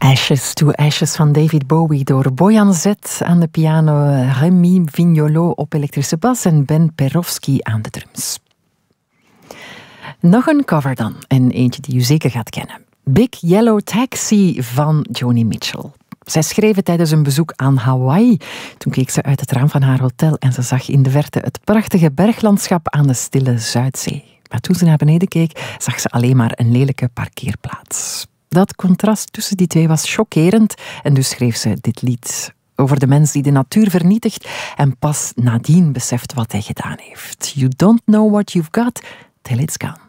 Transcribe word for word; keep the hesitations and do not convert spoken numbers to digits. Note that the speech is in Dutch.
Ashes to Ashes van David Bowie door Boyan Zet aan de piano, Rémi Vignolo op elektrische bas en Ben Perowski aan de drums. Nog een cover dan, en eentje die u zeker gaat kennen. Big Yellow Taxi van Joni Mitchell. Zij schreef het tijdens een bezoek aan Hawaii. Toen keek ze uit het raam van haar hotel en ze zag in de verte het prachtige berglandschap aan de stille Zuidzee. Maar toen ze naar beneden keek, zag ze alleen maar een lelijke parkeerplaats. Dat contrast tussen die twee was chockerend en dus schreef ze dit lied over de mens die de natuur vernietigt en pas nadien beseft wat hij gedaan heeft. You don't know what you've got till it's gone.